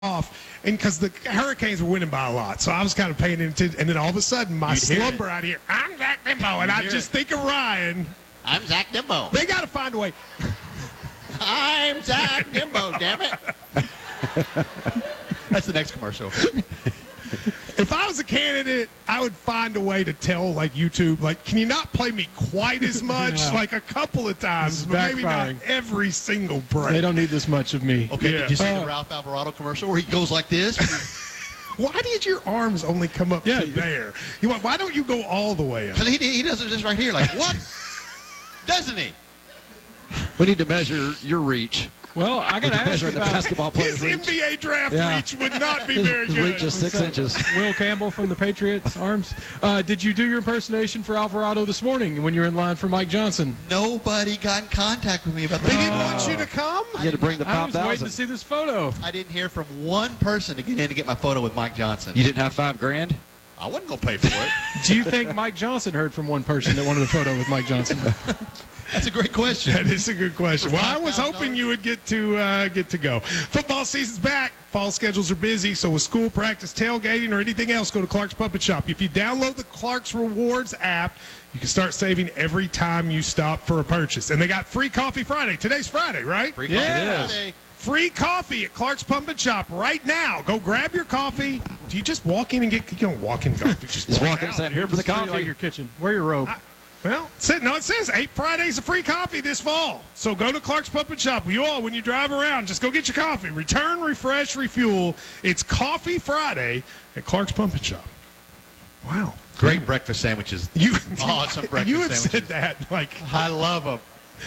off, and because the Hurricanes were winning by a lot, so I was kind of paying attention, and then all of a sudden my slumber out here, I'm Zach Dimbo, and I just think of Ryan. I'm Zach Dimbo. They got to find a way. I'm Zach Dimbo, damn it. That's the next commercial. If I was a candidate, I would find a way to tell, like, YouTube, like, can you not play me quite as much? Yeah. Like a couple of times, but maybe not every single break. They don't need this much of me. Okay, Yeah. did you see the Ralph Alvarado commercial where he goes like this? Why did your arms only come up to there? Why don't you go all the way up? Because he does it just right here, like, what? Doesn't he? We need to measure your reach. Well, I got to ask Measure you the about basketball His player's reach. NBA draft Yeah. reach would not be very His good. reach is 6 inches. Will Campbell from the Patriots Arms. Did you do your impersonation for Alvarado this morning when you were in line for Mike Johnson? Nobody got in contact with me about They that. didn't want you to come? You had to bring the I top was waiting 1,000. to see this photo. I didn't hear from one person to get in to get my photo with Mike Johnson. You didn't have $5,000? I wasn't going to pay for it. Do you think Mike Johnson heard from one person that wanted a photo with Mike Johnson? That's a great question. That is a good question. Well, I was hoping you would get to go. Football season's back. Fall schedules are busy, so with school practice, tailgating, or anything else, go to Clark's Puppet Shop. If you download the Clark's Rewards app, you can start saving every time you stop for a purchase. And they got free coffee Friday. Today's Friday, right? Free Yeah. coffee Friday. Free coffee at Clark's Pumpkin Shop right now. Go grab your coffee. Do you just walk in and get? You don't walk in coffee. Just Walk in out. and say, here for the Treat it like coffee. your kitchen. Wear your robe. Well, it says 8 Fridays of free coffee this fall. So go to Clark's Puppet Shop. You all, when you drive around, just go get your coffee. Return, refresh, refuel. It's Coffee Friday at Clark's Puppet Shop. Wow. Great breakfast sandwiches. Awesome breakfast You have sandwiches. said that like I love them.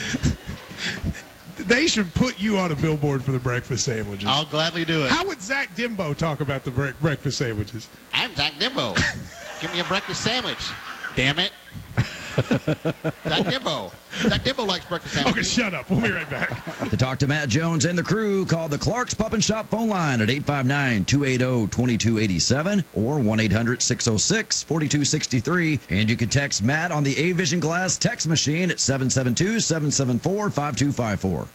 they should put you on a billboard for the breakfast sandwiches. I'll gladly do it. How would Zach Dimbo talk about the breakfast sandwiches? I'm Zach Dimbo. Give me a breakfast sandwich. Damn it. Zach Dimbo. Zach Dimbo likes breakfast Okay, sandwiches. shut up. We'll be right back. To talk to Matt Jones and the crew, call the Clark's Pup and Shop phone line at 859-280-2287 or 1-800-606-4263. And you can text Matt on the A-Vision Glass text machine at 772-774-5254.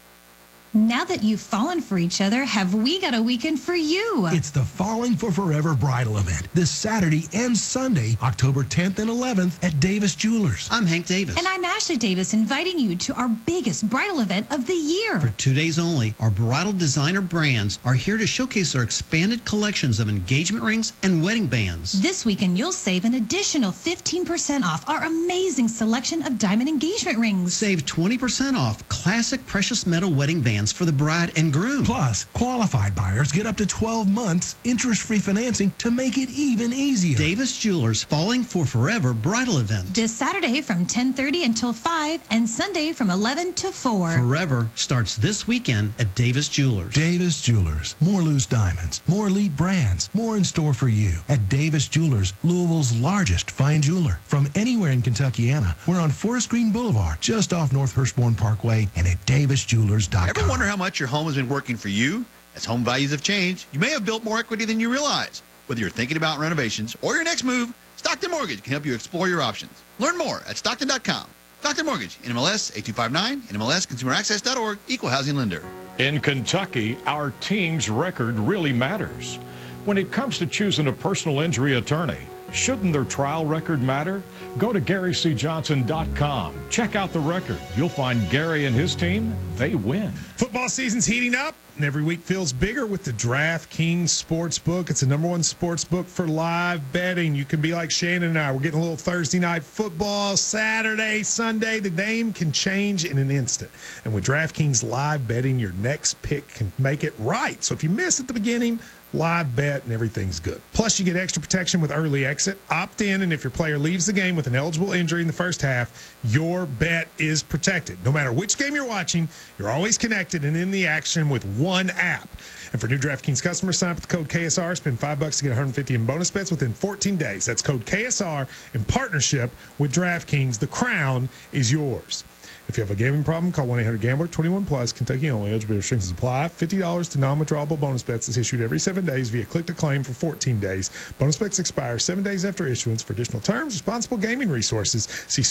Now that you've fallen for each other, have we got a weekend for you? It's the Falling for Forever bridal event this Saturday and Sunday, October 10th and 11th at Davis Jewelers. I'm Hank Davis. And I'm Ashley Davis, inviting you to our biggest bridal event of the year. For 2 days only, our bridal designer brands are here to showcase our expanded collections of engagement rings and wedding bands. This weekend, you'll save an additional 15% off our amazing selection of diamond engagement rings. Save 20% off classic precious metal wedding bands for the bride and groom. Plus, qualified buyers get up to 12 months interest-free financing to make it even easier. Davis Jewelers Falling for Forever bridal event. This Saturday from 10:30 until 5 and Sunday from 11 to 4. Forever starts this weekend at Davis Jewelers. Davis Jewelers. More loose diamonds, more elite brands, more in store for you at Davis Jewelers, Louisville's largest fine jeweler. From anywhere in Kentuckiana, we're on Forest Green Boulevard, just off North Hurstbourne Parkway, and at davisjewelers.com. Ever wonder how much your home has been working for you? As home values have changed, you may have built more equity than you realize. Whether you're thinking about renovations or your next move, Stockton Mortgage can help you explore your options. Learn more at Stockton.com. Stockton Mortgage, NMLS 8259, NMLS ConsumerAccess.org, Equal Housing Lender. In Kentucky, our team's record really matters. When it comes to choosing a personal injury attorney, shouldn't their trial record matter? Go to GaryCJohnson.com. Check out the record. You'll find Gary and his team, they win. Football season's heating up, and every week feels bigger with the DraftKings Sportsbook. It's the #1 sportsbook for live betting. You can be like Shannon and I. We're getting a little Thursday night football, Saturday, Sunday. The name can change in an instant. And with DraftKings live betting, your next pick can make it right. So if you miss at the beginning, live bet and everything's good. Plus, you get extra protection with early exit. Opt in, and if your player leaves the game with an eligible injury in the first half, your bet is protected. No matter which game you're watching, you're always connected and in the action with one app. And for new DraftKings customers, sign up with the code KSR. Spend $5 to get $150 in bonus bets within 14 days. That's code KSR in partnership with DraftKings. The crown is yours. If you have a gambling problem, call 1-800-GAMBLER, 21 plus, Kentucky only. Eligibility restrictions apply. $50 to non-withdrawable bonus bets is issued every 7 days via click-to-claim for 14 days. Bonus bets expire 7 days after issuance. For additional terms, responsible gaming resources, see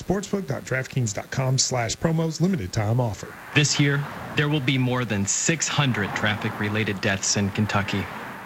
sportsbook.draftkings.com/promos. Limited time offer. This year, there will be more than 600 traffic-related deaths in Kentucky.